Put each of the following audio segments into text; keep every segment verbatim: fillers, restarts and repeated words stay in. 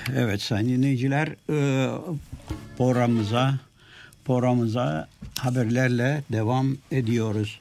Evet sayın dinleyiciler, e, programımıza programımıza haberlerle devam ediyoruz.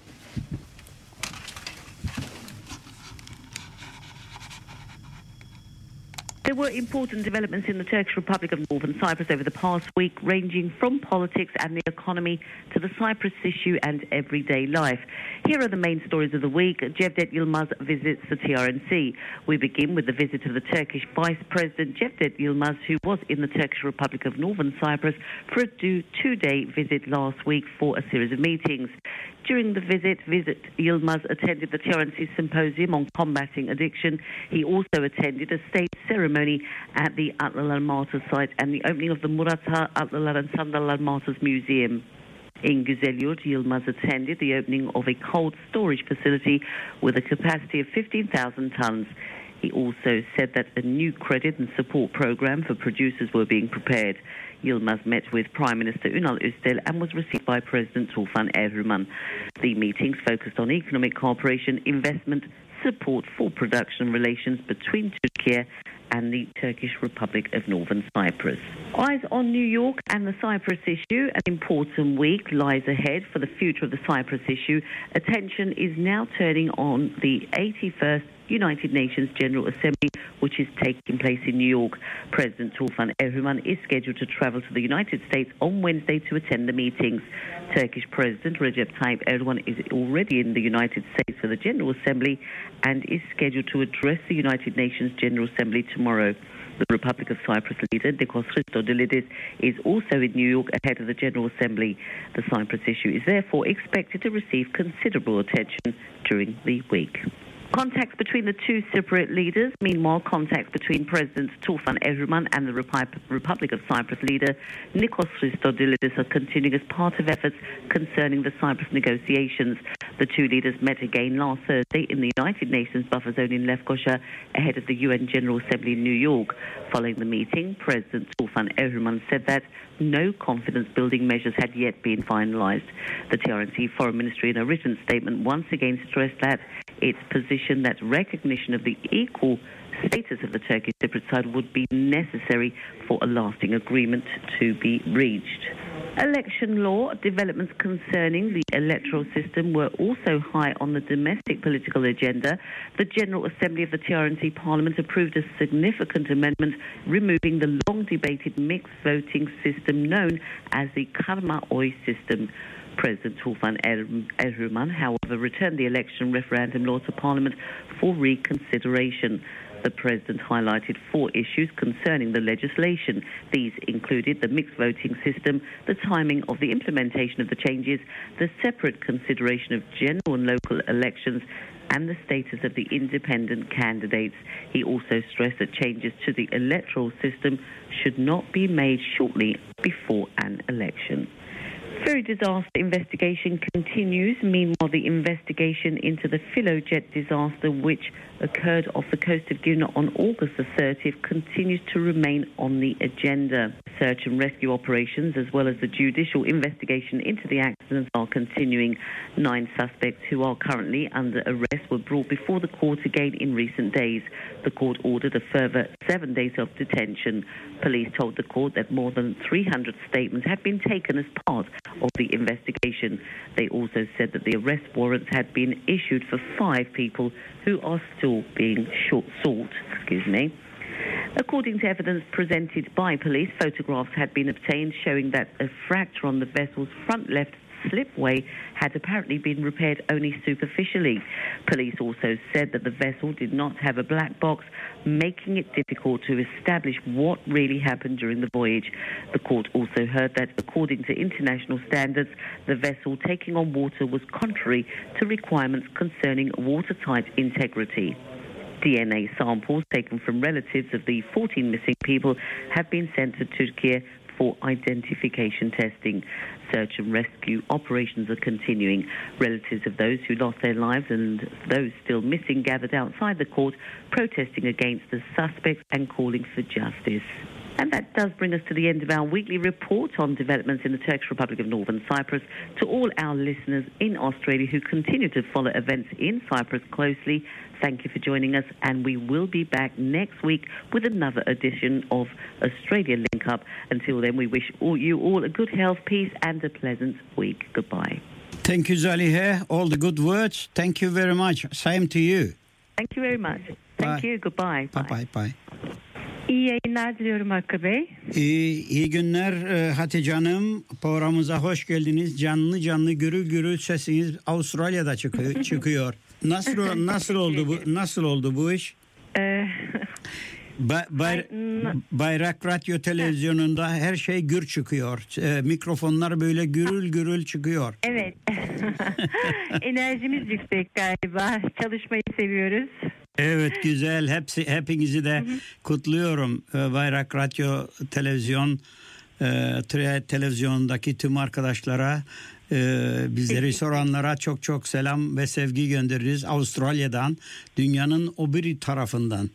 There were important developments in the Turkish Republic of Northern Cyprus over the past week, ranging from politics and the economy to the Cyprus issue and everyday life. Here are the main stories of the week. Cevdet Yılmaz visits the T R N C. We begin with the visit of the Turkish Vice President Cevdet Yılmaz, who was in the Turkish Republic of Northern Cyprus for a two-day visit last week for a series of meetings. During the visit, visit Yılmaz attended the T R N C symposium on combating addiction. He also attended a state ceremony at the Atlılar Martyrs site and the opening of the Murat Ağa Atlılar and Sandallar Martyrs Museum. In Güzelyurt, Yılmaz attended the opening of a cold storage facility with a capacity of fifteen thousand tons. He also said that a new credit and support program for producers were being prepared. Yılmaz met with Prime Minister Ünal Üstel and was received by President Tufan Erhürman. The meetings focused on economic cooperation, investment, support for production relations between Turkey and the Turkish Republic of Northern Cyprus. Eyes on New York and the Cyprus issue. An important week lies ahead for the future of the Cyprus issue. Attention is now turning on the eighty-first United Nations General Assembly, which is taking place in New York. President Tufan Erhürman is scheduled to travel to the United States on Wednesday to attend the meetings. Turkish President Recep Tayyip Erdogan is already in the United States for the General Assembly and is scheduled to address the United Nations General Assembly tomorrow. The Republic of Cyprus leader, Nikos Christodoulidis, is also in New York ahead of the General Assembly. The Cyprus issue is therefore expected to receive considerable attention during the week. Contacts between the two Cypriot leaders. Meanwhile, contacts between President Tufan Erhürman and the Repi- Republic of Cyprus leader Nikos Christodoulidis are continuing as part of efforts concerning the Cyprus negotiations. The two leaders met again last Thursday in the United Nations buffer zone in Lefkoşa ahead of the U N General Assembly in New York. Following the meeting, President Tufan Erhürman said that no confidence-building measures had yet been finalized. The T R N C Foreign Ministry, in a written statement, once again stressed that its position that recognition of the equal status of the Turkish Cypriot side would be necessary for a lasting agreement to be reached. Election law developments concerning the electoral system were also high on the domestic political agenda. The General Assembly of the T R N C Parliament approved a significant amendment removing the long-debated mixed voting system known as the Karma Oy system. President Tufan Erhürman, however, returned the election referendum law to Parliament for reconsideration. The President highlighted four issues concerning the legislation. These included the mixed voting system, the timing of the implementation of the changes, the separate consideration of general and local elections, and the status of the independent candidates. He also stressed that changes to the electoral system should not be made shortly before an election. Ferry disaster investigation continues. Meanwhile, the investigation into the Filojet disaster, which occurred off the coast of Girne on August the thirtieth, continues to remain on the agenda. Search and rescue operations, as well as the judicial investigation into the accident, are continuing. Nine suspects who are currently under arrest were brought before the court again in recent days. The court ordered a further seven days of detention. Police told the court that more than three hundred statements had been taken as part of the investigation. They also said that the arrest warrants had been issued for five people who are still being short sought. Excuse me. According to evidence presented by police, photographs had been obtained showing that a fracture on the vessel's front left slipway had apparently been repaired only superficially. Police also said that the vessel did not have a black box, making it difficult to establish what really happened during the voyage. The court also heard that, according to international standards, the vessel taking on water was contrary to requirements concerning watertight integrity. D N A samples taken from relatives of the fourteen missing people have been sent to Turkey for identification testing. Search and rescue operations are continuing. Relatives of those who lost their lives and those still missing gathered outside the court, protesting against the suspects and calling for justice. And that does bring us to the end of our weekly report on developments in the Turkish Republic of Northern Cyprus. To all our listeners in Australia who continue to follow events in Cyprus closely, thank you for joining us, and we will be back next week with another edition of Australia Link Up. Until then, we wish all you all a good health, peace, and a pleasant week. Goodbye. Thank you, Zalihe. All the good words. Thank you very much. Same to you. Thank you very much. Thank Bye. you. Goodbye. Bye bye bye. İyi yayınlar diliyorum Hakkı Bey. İyi, iyi günler e, Hatice Hanım. Programımıza hoş geldiniz. Canlı canlı gürül gürül sesiniz Avustralya'da çıkıyor. çıkıyor. Nasıl nasıl oldu bu nasıl oldu bu iş? Ee, Ba- bay- Bayrak Radyo Televizyonu'nda her şey gür çıkıyor. E, mikrofonlar böyle gürül gürül çıkıyor. evet. Enerjimiz yüksek galiba. Çalışmayı seviyoruz. Evet, güzel. Hepsi hepinizi de kutluyorum. E, Bayrak Radyo Televizyon e, tre- televizyondaki tüm arkadaşlara, e, bizleri soranlara çok çok selam ve sevgi göndeririz Avustralya'dan, dünyanın o bir tarafından.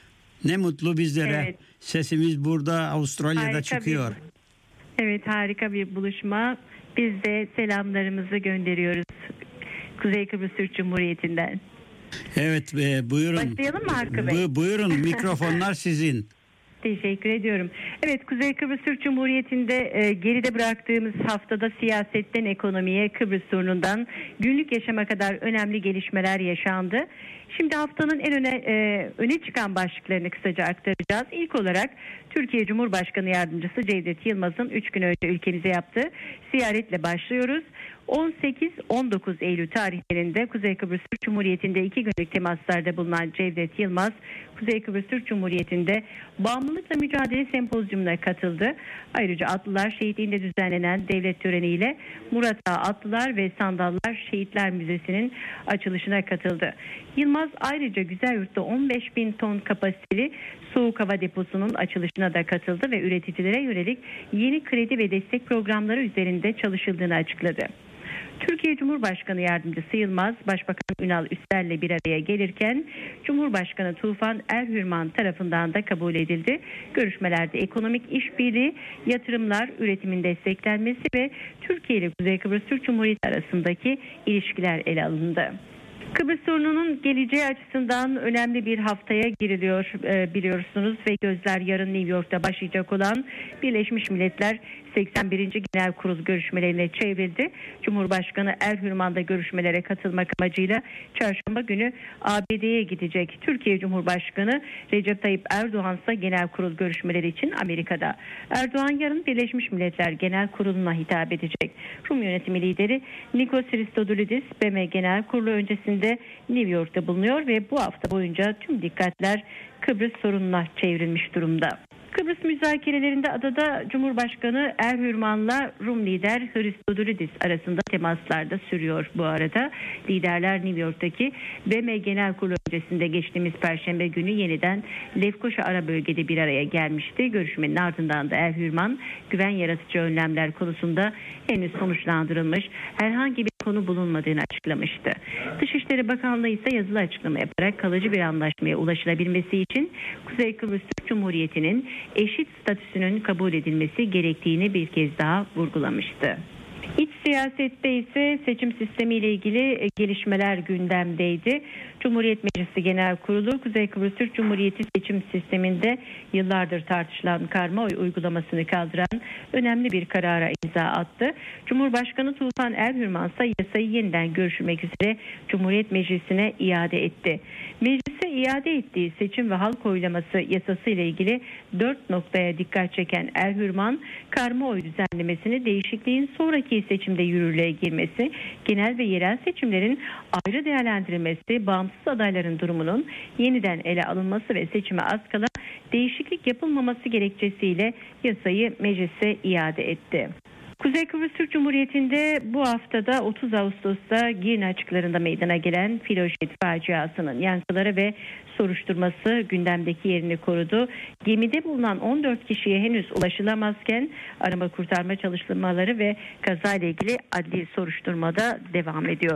Ne mutlu bizlere. Evet. Sesimiz burada Avustralya'da Harika çıkıyor. bir- evet, harika bir buluşma. Biz de selamlarımızı gönderiyoruz Kuzey Kıbrıs Türk Cumhuriyeti'nden. Evet, e, buyurun. Başlayalım mı Hakkı Bey? Bu, buyurun, mikrofonlar sizin. Teşekkür ediyorum. Evet, Kuzey Kıbrıs Türk Cumhuriyeti'nde e, geride bıraktığımız haftada siyasetten ekonomiye, Kıbrıs sorunundan günlük yaşama kadar önemli gelişmeler yaşandı. Şimdi haftanın en öne, e, öne çıkan başlıklarını kısaca aktaracağız. İlk olarak Türkiye Cumhurbaşkanı Yardımcısı Cevdet Yılmaz'ın üç gün önce ülkemize yaptığı ziyaretle başlıyoruz. on sekiz on dokuz Eylül tarihlerinde Kuzey Kıbrıs Türk Cumhuriyeti'nde iki günlük temaslarda bulunan Cevdet Yılmaz, Kuzey Kıbrıs Türk Cumhuriyeti'nde bağımlılıkla mücadele sempozyumuna katıldı. Ayrıca Atlılar Şehitliği'nde düzenlenen devlet töreniyle Murat Ağa Atlılar ve Sandallar Şehitler Müzesi'nin açılışına katıldı. Yılmaz ayrıca Güzelyurt'ta on beş bin ton kapasiteli soğuk hava deposunun açılışına da katıldı ve üreticilere yönelik yeni kredi ve destek programları üzerinde çalışıldığını açıkladı. Türkiye Cumhurbaşkanı Yardımcısı Yılmaz, Başbakan Ünal Üster'le bir araya gelirken Cumhurbaşkanı Tufan Erhürman tarafından da kabul edildi. Görüşmelerde ekonomik işbirliği, yatırımlar, üretimin desteklenmesi ve Türkiye ile Kuzey Kıbrıs Türk Cumhuriyeti arasındaki ilişkiler ele alındı. Kıbrıs sorununun geleceği açısından önemli bir haftaya giriliyor e, biliyorsunuz ve gözler yarın New York'ta başlayacak olan Birleşmiş Milletler seksen birinci Genel Kurul görüşmelerine çevrildi. Cumhurbaşkanı Erhürman da görüşmelere katılmak amacıyla çarşamba günü A B D'ye gidecek. Türkiye Cumhurbaşkanı Recep Tayyip Erdoğan ise Genel Kurul görüşmeleri için Amerika'da. Erdoğan yarın Birleşmiş Milletler Genel Kurulu'na hitap edecek. Rum yönetimi lideri Nikos Christodoulidis B M Genel Kurulu öncesinde New York'ta bulunuyor ve bu hafta boyunca tüm dikkatler Kıbrıs sorununa çevrilmiş durumda. Kıbrıs müzakerelerinde adada Cumhurbaşkanı Erhürman'la Rum lider Christodoulidis arasında temaslar da sürüyor bu arada. Liderler New York'taki B M Genel Kurulu öncesinde geçtiğimiz Perşembe günü yeniden Lefkoşa ara bölgede bir araya gelmişti. Görüşmenin ardından da Erhürman güven yaratıcı önlemler konusunda henüz sonuçlandırılmış herhangi bir konu bulunmadığını açıklamıştı. Dışişleri Bakanlığı ise yazılı açıklama yaparak kalıcı bir anlaşmaya ulaşılabilmesi için Kuzey Kıbrıs Türk Cumhuriyeti'nin eşit statüsünün kabul edilmesi gerektiğini bir kez daha vurgulamıştı. İç siyasette ise seçim sistemiyle ilgili gelişmeler gündemdeydi. Cumhuriyet Meclisi Genel Kurulu Kuzey Kıbrıs Türk Cumhuriyeti seçim sisteminde yıllardır tartışılan karma oy uygulamasını kaldıran önemli bir karara imza attı. Cumhurbaşkanı Tufan Erhürman ise yasayı yeniden görüşmek üzere Cumhuriyet Meclisi'ne iade etti. Meclise iade ettiği seçim ve halk oylaması yasası ile ilgili dört noktaya dikkat çeken Erhürman, karma oy düzenlemesini değişikliğin sonraki seçimde yürürlüğe girmesi, genel ve yerel seçimlerin ayrı değerlendirilmesi, bağımsız adayların durumunun yeniden ele alınması ve seçime az kala değişiklik yapılmaması gerekçesiyle yasayı meclise iade etti. Kuzey Kıbrıs Türk Cumhuriyeti'nde bu haftada otuz Ağustos'ta Girne açıklarında meydana gelen Filojet faciasının yankıları ve soruşturması gündemdeki yerini korudu. Gemide bulunan on dört kişiye henüz ulaşılamazken arama kurtarma çalışmaları ve kazayla ilgili adli soruşturmada devam ediyor.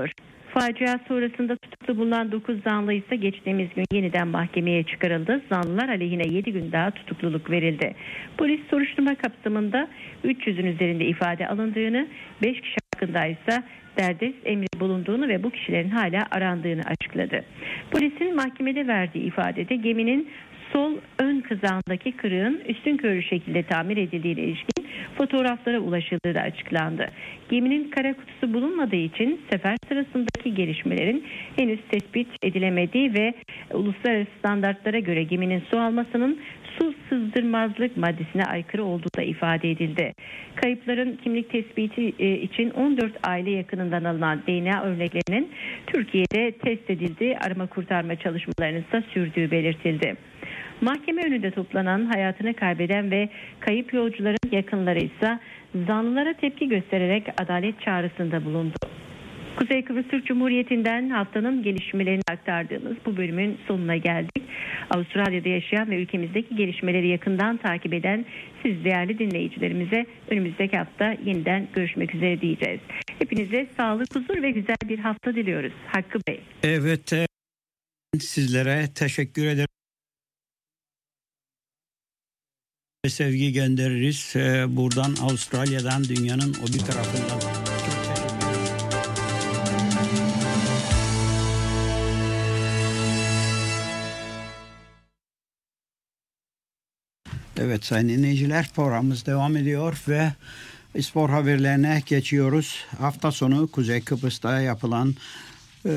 Facia sonrasında tutuklu bulunan dokuz zanlı ise geçtiğimiz gün yeniden mahkemeye çıkarıldı. Zanlılar aleyhine yedi gün daha tutukluluk verildi. Polis soruşturma kapsamında üç yüzün üzerinde ifade alındığını, beş kişi hakkında ise derdest emri bulunduğunu ve bu kişilerin hala arandığını açıkladı. Polisin mahkemede verdiği ifadede geminin sol ön kızağındaki kırığın üstünkörü şekilde tamir edildiğine ilişkin fotoğraflara ulaşıldığı da açıklandı. Geminin kara kutusu bulunmadığı için sefer sırasındaki gelişmelerin henüz tespit edilemediği ve uluslararası standartlara göre geminin su almasının su sızdırmazlık maddesine aykırı olduğu da ifade edildi. Kayıpların kimlik tespiti için on dört aile yakınından alınan D N A örneklerinin Türkiye'de test edildiği, arama kurtarma çalışmalarının ise sürdüğü belirtildi. Mahkeme önünde toplanan, hayatını kaybeden ve kayıp yolcuların yakınları ise zanlılara tepki göstererek adalet çağrısında bulundu. Kuzey Kıbrıs Türk Cumhuriyeti'nden haftanın gelişmelerini aktardığımız bu bölümün sonuna geldik. Avustralya'da yaşayan ve ülkemizdeki gelişmeleri yakından takip eden siz değerli dinleyicilerimize önümüzdeki hafta yeniden görüşmek üzere diyeceğiz. Hepinize sağlık, huzur ve güzel bir hafta diliyoruz. Hakkı Bey. Evet, sizlere teşekkür ederim. Sevgi göndeririz. Buradan Avustralya'dan, dünyanın o bir tarafından. Çok teşekkür ederim. Evet sayın dinleyiciler, programımız devam ediyor ve spor haberlerine geçiyoruz. Hafta sonu Kuzey Kıbrıs'ta yapılan e,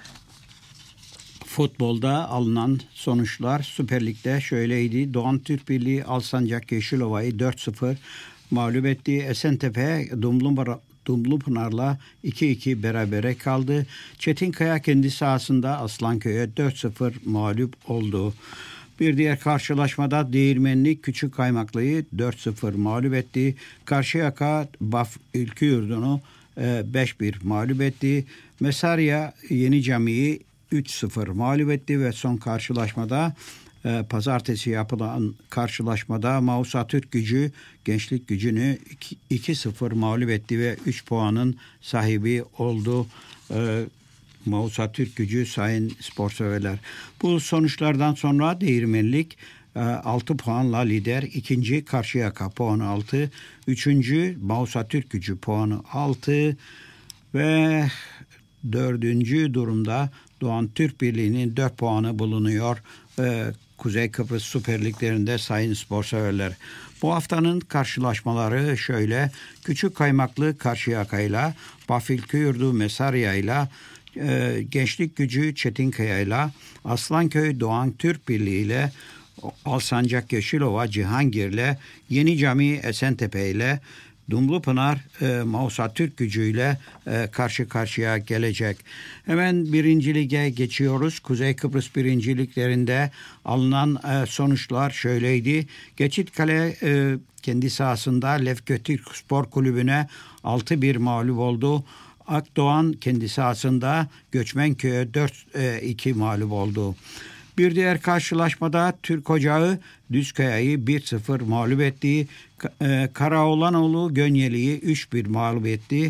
futbolda alınan sonuçlar Süper Lig'de şöyleydi. Doğan Türk Birliği Alsancak Yeşilova'yı dört sıfır mağlup etti. Esentepe Dumlupınar'la iki iki berabere kaldı. Çetinkaya kendi sahasında Aslanköy'e dört sıfır mağlup oldu. Bir diğer karşılaşmada Değirmenlik Küçük Kaymaklı'yı dört sıfır mağlup etti. Karşıyaka Baf Ülküyurdu'nu beş bir mağlup etti. Mesarya Yeni Cami'yi üç sıfır mağlup etti ve son karşılaşmada e, pazartesi yapılan karşılaşmada Mausa Türk Gücü Gençlik Gücü'nü iki sıfır mağlup etti ve üç puanın sahibi oldu. E, Mausa Türk Gücü sayın sporseverler. Bu sonuçlardan sonra Değirmenlik e, altı puanla lider. İkinci Karşıyaka puanı altı. Üçüncü Mausa Türk Gücü puanı altı ve dördüncü durumda Doğan Türk Birliği'nin dört puanı bulunuyor. Ee, Kuzey Kıbrıs Süper Liglerinde sayın sporseverler. Bu haftanın karşılaşmaları şöyle. Küçük Kaymaklı Karşıyaka'yla, Bafilköyurdu Mesarya'yla, e, Gençlik Gücü Çetinkaya'yla, Aslanköy Doğan Türk Birliği ile, Alsancak Yeşilova Cihangir'le, Yeni Cami Esentepe ile, Dumlupınar e, Mausa Türk Gücü'yle e, karşı karşıya gelecek. Hemen birinci lige geçiyoruz. Kuzey Kıbrıs birinci liglerinde alınan e, sonuçlar şöyleydi. Geçitkale e, kendi sahasında Lefkötürk Spor Kulübü'ne altı bir mağlup oldu. Akdoğan kendi sahasında Göçmenköy'e dört iki mağlup oldu. Bir diğer karşılaşmada Türk Ocağı Düzkaya'yı bir sıfır mağlup etti. Karaoğlanoğlu Gönyeli'yi üç bir mağlup etti.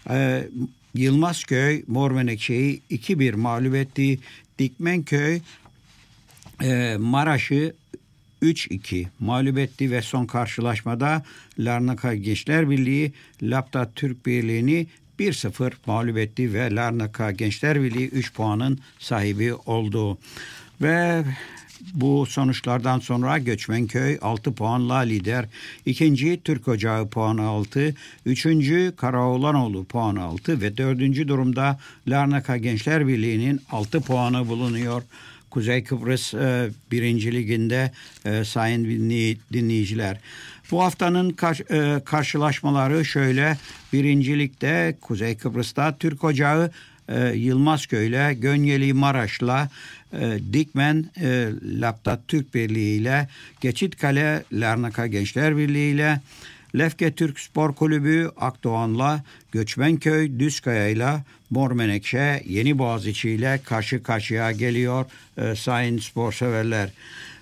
Yılmazköy Mormenekşe'yi iki bir mağlup etti. Dikmenköy Maraş'ı üç iki mağlup etti ve son karşılaşmada Larnaka Gençler Birliği Lapta Türk Birliği'ni bir sıfır mağlup etti ve Larnaka Gençler Birliği üç puanın sahibi oldu. Ve bu sonuçlardan sonra Göçmenköy altı puanla lider. İkinci Türk Ocağı puanı altı. Üçüncü Karaoğlanoğlu puanı altı ve dördüncü durumda Larnaka Gençler Birliği'nin altı puanı bulunuyor. Kuzey Kıbrıs e, birinci liginde e, sayın dinleyiciler. Bu haftanın kar, e, karşılaşmaları şöyle. Birincilikte Kuzey Kıbrıs'ta Türk Ocağı e, Yılmazköy'le, Gönyeli Maraş'la, e, Dikmen e, Lapta Türk Birliği ile, Geçitkale Larnaka Gençler Birliği ile, Lefke Türk Spor Kulübü Akdoğan'la, Göçmenköy Düzkaya'yla, Mormenekşe Yeni Boğaziçi ile karşı karşıya geliyor e, sayın sporseverler.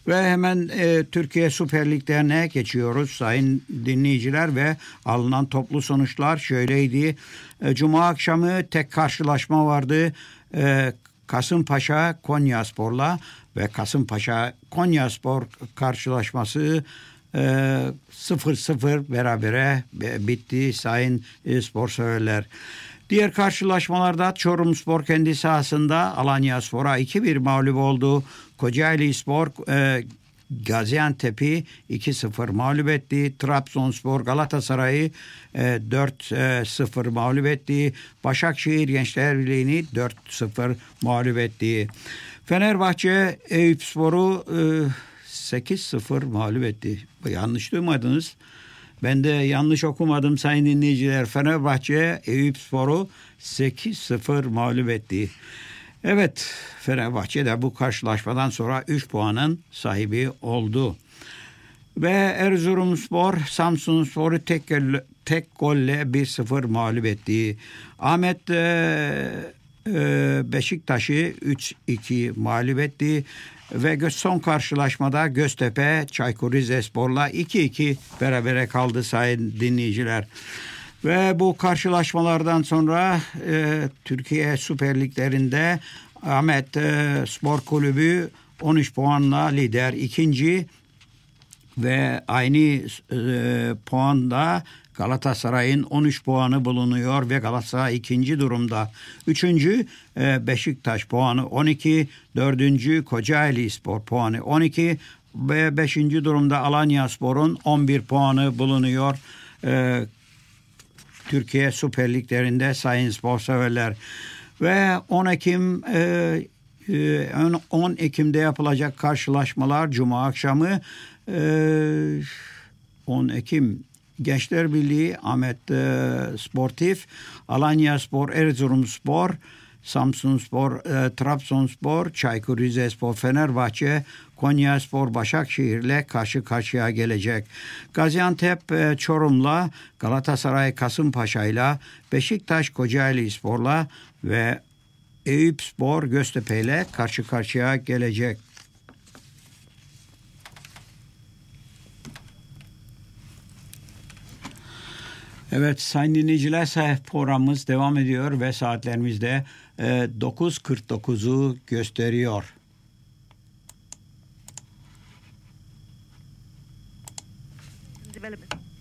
Ve hemen e, Türkiye Süper Lig'lerine geçiyoruz sayın dinleyiciler ve alınan toplu sonuçlar şöyleydi. E, Cuma akşamı tek karşılaşma vardı. E, Kasımpaşa Konyaspor'la ve Kasımpaşa Konyaspor karşılaşması e, sıfır sıfır berabere bitti sayın e, spor severler. Diğer karşılaşmalarda Çorumspor kendi sahasında Alanyaspor'a iki bir mağlup oldu. Kocaelispor e, Gaziantep'i iki sıfır mağlup etti. Trabzonspor Galatasaray'ı e, dört sıfır mağlup etti. Başakşehir Gençler Birliği'ni dört sıfır mağlup etti. Fenerbahçe Eyüpspor'u e, sekiz sıfır mağlup etti. Yanlış duymadınız. Ben de yanlış okumadım sayın dinleyiciler. Fenerbahçe Eyüpspor'u sekiz sıfır mağlup etti. Evet, Fenerbahçe de bu karşılaşmadan sonra üç puanın sahibi oldu. Ve Erzurumspor Samsunspor'u tek, tek golle bir sıfır mağlup etti. Ahmet e, e, Beşiktaş'ı üç iki mağlup etti. Ve son karşılaşmada Göztepe Çaykur Rizespor'la iki iki berabere kaldı sayın dinleyiciler. Ve bu karşılaşmalardan sonra e, Türkiye Süper Liglerinde Ahmet e, Spor Kulübü on üç puanla lider, ikinci ve aynı e, puanda Galatasaray'ın on üç puanı bulunuyor ve Galatasaray ikinci durumda. Üçüncü e, Beşiktaş puanı on iki, dördüncü Kocaelispor puanı on iki ve beşinci durumda Alanyaspor'un on bir puanı bulunuyor. E, Türkiye Süper Liglerinde sayın spor severler. Ve on Ekim e, on Ekim'de yapılacak karşılaşmalar Cuma akşamı e, on Ekim Gençler Birliği Ahmet e, Sportif, Alanyaspor Erzurumspor, Samsunspor, e, Trabzonspor, Çaykur Rizespor, Fenerbahçe, Konyaspor, Başakşehir'le karşı karşıya gelecek. Gaziantep e, Çorum'la, Galatasaray Kasımpaşa'yla, Beşiktaş Kocaelispor'la ve Eyüpspor Göztepe'yle karşı karşıya gelecek. Evet sayın dinleyiciler, programımız devam ediyor ve saatlerimizde e, dokuz kırk dokuzu gösteriyor. Development.